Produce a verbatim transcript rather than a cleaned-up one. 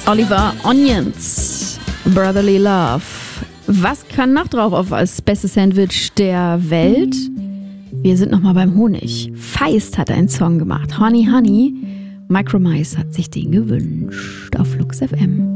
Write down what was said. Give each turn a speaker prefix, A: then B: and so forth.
A: Oliver Onions, Brotherly Love. Was kann noch drauf auf als bestes Sandwich der Welt? Wir sind nochmal beim Honig. Feist hat einen Song gemacht. Honey, Honey. Micromise hat sich den gewünscht auf Flux F M.